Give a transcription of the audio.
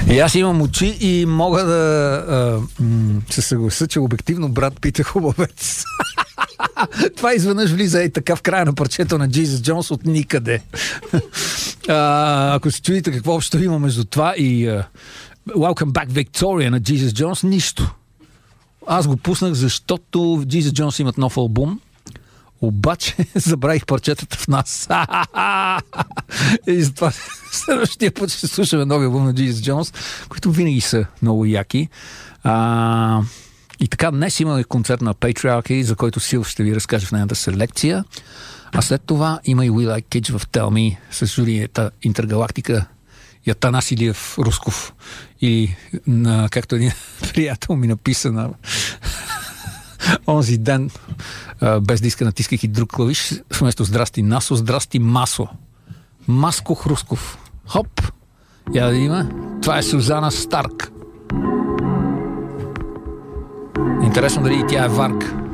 И аз имам очи и мога да се съглася, че обективно брат Пит е хубавец. Това изведнъж влиза и така в края на парчето на Jesus Jones от никъде. Ако се чудите какво общо има между това и Welcome Back Victoria на Jesus Jones, нищо. Аз го пуснах, защото Jesus Jones имат нов албум, обаче забравих парчетата в нас. И затова следващия път ще слушаме нови албум на Jesus Jones, които винаги са много яки. И така, днес има концерт на Patriarchy, за който Сил ще ви разкаже в нейната селекция. А след това има и We Like Kids в Tell Me с журията Интергалактика и Атанас Илиев Русков. И както един приятел ми написа на онзи ден, без да иска натисках и друг клавиш, вместо здрасти Насо, здрасти Масо. Маско Хрусков. Хоп! Я да има. Това е Сузана Старк. Интересно дали и тя е варк.